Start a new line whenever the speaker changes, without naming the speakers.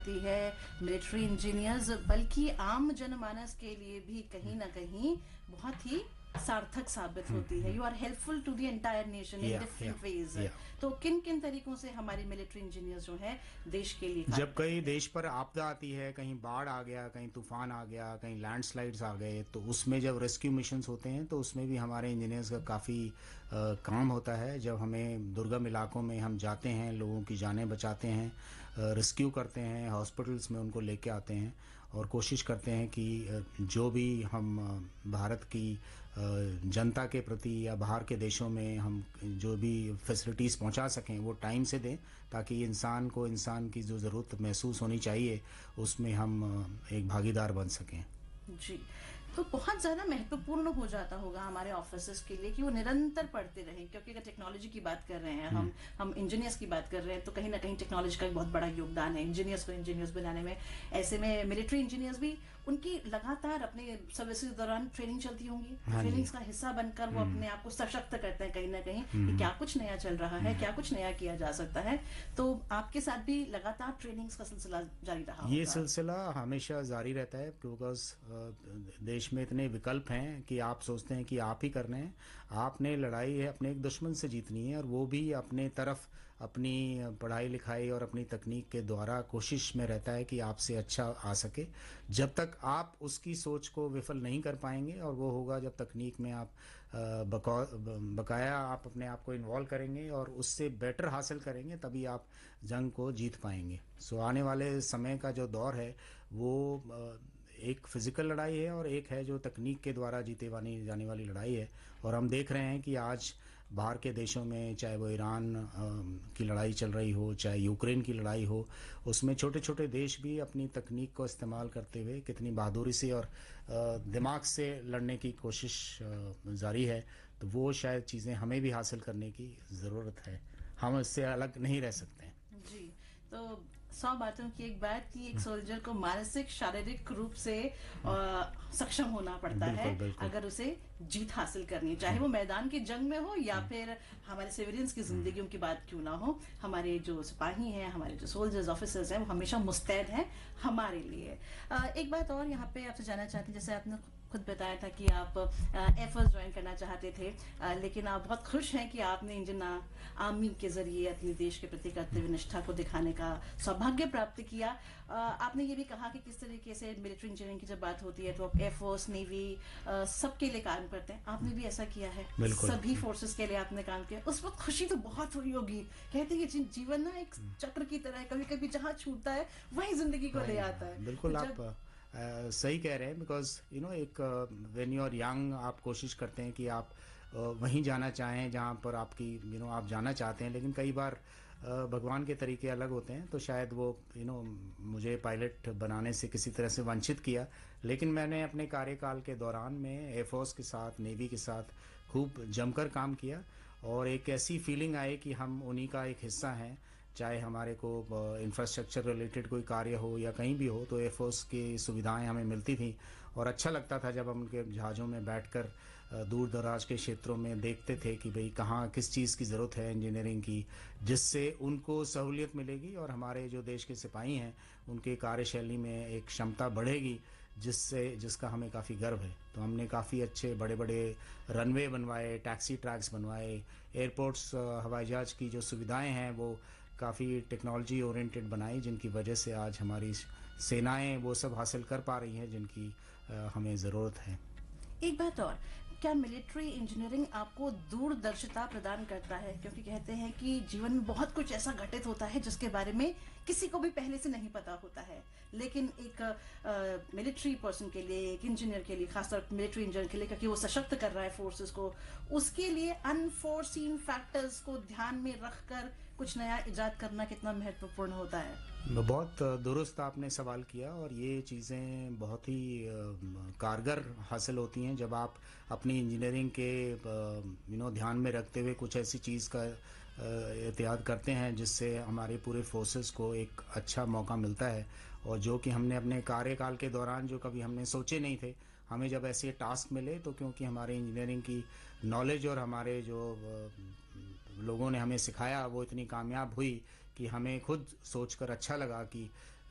होती है military engineers, बल्कि आम जनमानस के लिए भी कहीं ना कहीं बहुत ही सार्थक साबित होती है। You are helpful to the entire nation in
या
डिफरेंट
या
वेज।
या
तो किन किन तरीकों से हमारी मिलिट्री इंजीनियर्स जो है देश के लिए कार्य
जब
करते
कहीं
हैं?
देश पर आपदा आती है, कहीं बाढ़ आ गया, कहीं तूफान आ गया, कहीं लैंडस्लाइड्स आ गए, तो उसमें जब रेस्क्यू मिशंस होते हैं तो उसमें भी हमारे इंजीनियर्स का काफ़ी काम होता है। जब हमें दुर्गम इलाकों में हम जाते हैं, लोगों की जानें बचाते हैं, रेस्क्यू करते हैं, हॉस्पिटल्स में उनको लेके आते हैं और कोशिश करते हैं कि जो भी हम भारत की जनता के प्रति या बाहर के देशों में हम जो भी फैसिलिटीज़ पहुंचा सकें वो टाइम से दें, ताकि इंसान को इंसान की जो ज़रूरत महसूस होनी चाहिए उसमें हम एक भागीदार बन सकें।
जी। तो बहुत ज़्यादा महत्वपूर्ण हो जाता होगा हमारे ऑफिसर्स के लिए कि वो निरंतर पढ़ते रहें, क्योंकि अगर टेक्नोलॉजी की बात कर रहे हैं,
हुँ,
हम इंजीनियर्स की बात कर रहे हैं, तो कहीं ना कहीं टेक्नोलॉजी का भी बहुत बड़ा योगदान है इंजीनियर्स को इंजीनियर्स बनाने में। ऐसे में मिलिट्री इंजीनियर्स भी, उनकी लगातार अपने सर्विस के दौरान ट्रेनिंग चलती होंगी,
हाँ जी।
ट्रेनिंग्स का हिस्सा बनकर वो
हुँ,
अपने आप को सशक्त करते हैं कहीं ना कहीं
हुँ,
कि
हुँ,
क्या कुछ नया चल रहा है,
हुँ।
क्या कुछ नया किया जा सकता है। तो आपके साथ भी लगातार ट्रेनिंग्स का सिलसिला जारी रहा
ये
होगा।
सिलसिला हमेशा जारी रहता है, बिकॉज़ देश में इतने विकल्प हैं कि आप सोचते हैं कि आप ही करने हैं। आपने लड़ाई है अपने एक दुश्मन से जीतनी है, और वो भी अपने तरफ अपनी पढ़ाई लिखाई और अपनी तकनीक के द्वारा कोशिश में रहता है कि आपसे अच्छा आ सके। जब तक आप उसकी सोच को विफल नहीं कर पाएंगे, और वो होगा जब तकनीक में आप बकाया आप अपने आप को इन्वॉल्व करेंगे और उससे बेटर हासिल करेंगे, तभी आप जंग को जीत पाएंगे। सो आने वाले समय का जो दौर है वो एक फिजिकल लड़ाई है, और एक है जो तकनीक के द्वारा जीते वाली जाने वाली लड़ाई है। और हम देख रहे हैं कि आज बाहर के देशों में, चाहे वो ईरान की लड़ाई चल रही हो, चाहे यूक्रेन की लड़ाई हो, उसमें छोटे छोटे देश भी अपनी तकनीक को इस्तेमाल करते हुए कितनी बहादुरी से और दिमाग से लड़ने की कोशिश जारी है। तो वो शायद चीज़ें हमें भी हासिल करने की ज़रूरत है। हम इससे अलग नहीं रह सकते हैं।
जी। तो 100 बातों की एक बात कि एक सोल्जर को मानसिक शारीरिक रूप से सक्षम होना पड़ता है
बिल्कुल, बिल्कुल।
अगर उसे जीत हासिल करनी है, चाहे वो मैदान की जंग में हो या फिर हमारे सिविलियंस की जिंदगियों की बात क्यों ना हो। हमारे जो सिपाही हैं, हमारे जो सोल्जर्स ऑफिसर्स हैं, वो हमेशा मुस्तैद हैं हमारे लिए। एक बात और यहाँ पे आपसे जानना चाहती हूँ, जैसे आपने खुद बताया था कि आप एयरफोर्स ज्वाइन करना चाहते थे, लेकिन आप बहुत खुश हैं कि आपने इंडियन आर्मी के जरिए अपने देश के प्रति कर्तव्य निष्ठा को दिखाने का सौभाग्य प्राप्त किया। आपने ये भी कहा कि किस तरीके से मिलिट्री इंजीनियरिंग की जब बात होती है तो आप एयरफोर्स, नेवी, सबके लिए काम करते हैं। आपने भी ऐसा किया है,
बिल्कुल।
सभी फोर्सेस के लिए आपने काम किया। उस वक्त खुशी तो बहुत हुई होगी। कहते हैं कि जीवन ना एक चक्र की तरह है, कभी कभी जहाँ छूटता है वही जिंदगी को ले
वही,
आता है। तो
बिल्कुल आप
जब
सही कह रहे हैं, बिकॉज एक व्हेन यू आर यंग आप कोशिश करते हैं कि आप वहीं जाना चाहें जहाँ पर आपकी आप जाना चाहते हैं, लेकिन कई बार भगवान के तरीके अलग होते हैं। तो शायद वो मुझे पायलट बनाने से किसी तरह से वंचित किया, लेकिन मैंने अपने कार्यकाल के दौरान में एयरफोर्स के साथ, नेवी के साथ खूब जमकर काम किया, और एक ऐसी फीलिंग आई कि हम उन्हीं का एक हिस्सा हैं। चाहे हमारे को इंफ्रास्ट्रक्चर रिलेटेड कोई कार्य हो या कहीं भी हो, तो एयरफोर्स की सुविधाएं हमें मिलती थी, और अच्छा लगता था जब हम उनके जहाज़ों में बैठकर दूर दराज के क्षेत्रों में देखते थे कि भाई कहाँ किस चीज़ की ज़रूरत है इंजीनियरिंग की, जिससे उनको सहूलियत मिलेगी और हमारे जो देश के सिपाही हैं उनके कार्यशैली में एक क्षमता बढ़ेगी, जिसका हमें काफ़ी गर्व है। तो हमने काफ़ी अच्छे बड़े बड़े रनवे बनवाए, टैक्सी ट्रैक्स बनवाए, एयरपोर्ट्स, हवाई जहाज़ की जो सुविधाएं हैं वो काफ़ी टेक्नोलॉजी ओरिएंटेड बनाई, जिनकी वजह से आज हमारी सेनाएं वो सब हासिल कर पा रही हैं जिनकी हमें ज़रूरत है।
एक बात और, क्या मिलिट्री इंजीनियरिंग आपको दूरदर्शिता प्रदान करता है? क्योंकि कहते हैं कि जीवन में बहुत कुछ ऐसा घटित होता है जिसके बारे में किसी को भी पहले से नहीं पता होता है, लेकिन एक मिलिट्री पर्सन के लिए, एक इंजीनियर के लिए, खासतौर मिलिट्री इंजीनियर के लिए, क्योंकि वो सशक्त कर रहा है फोर्सेस को, उसके लिए अनफोर्सीन फैक्टर्स को ध्यान में रखकर कुछ नया इजाद करना कितना महत्वपूर्ण होता है?
बहुत दुरुस्त आपने सवाल किया, और ये चीज़ें बहुत ही कारगर हासिल होती हैं जब आप अपनी इंजीनियरिंग के ध्यान में रखते हुए कुछ ऐसी चीज़ का एहतियात करते हैं जिससे हमारे पूरे फोर्सेस को एक अच्छा मौका मिलता है। और जो कि हमने अपने कार्यकाल के दौरान जो कभी हमने सोचे नहीं थे, हमें जब ऐसे टास्क मिले, तो क्योंकि हमारे इंजीनियरिंग की नॉलेज और हमारे जो लोगों ने हमें सिखाया वो इतनी कामयाब हुई कि हमें खुद सोचकर अच्छा लगा कि